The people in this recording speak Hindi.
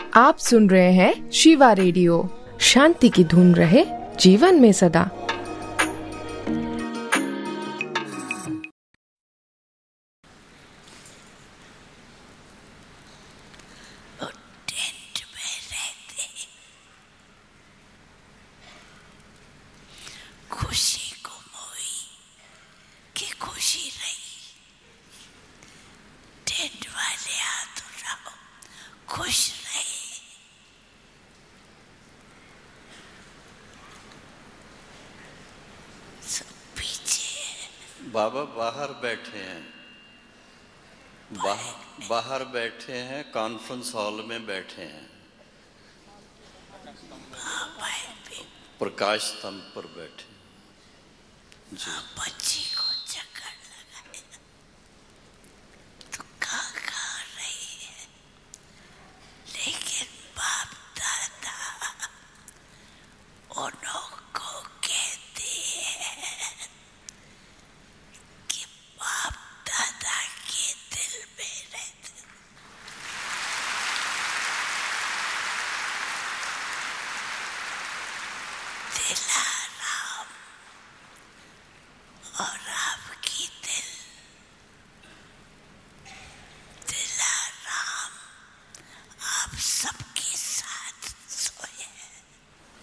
आप सुन रहे हैं शिवा रेडियो। शांति की धुन रहे जीवन में सदा। खुशी को मोई कि खुशी रही, टेंट वाले हाथ उठाओ, खुश रहे। सब पीछे बाबा बाहर बैठे हैं, बाहर बैठे हैं, कॉन्फ्रेंस हॉल में बैठे हैं, प्रकाश स्तंभ पर बैठे जी। बच्ची